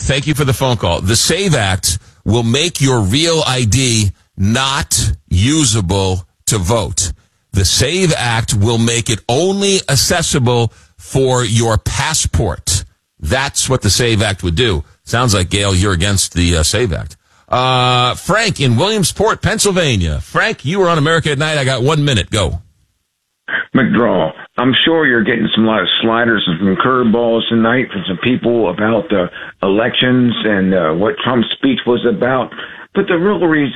thank you for the phone call. The SAVE Act will make your real ID not usable to vote. The SAVE Act will make it only accessible for your passport. That's what the SAVE Act would do. Sounds like, Gail, you're against the SAVE Act. Frank in Williamsport, Pennsylvania. Frank, you were on America at Night. I got 1 minute. Go. McGraw, I'm sure you're getting a lot of sliders and some curveballs tonight from some people about the elections and what Trump's speech was about. But the real reason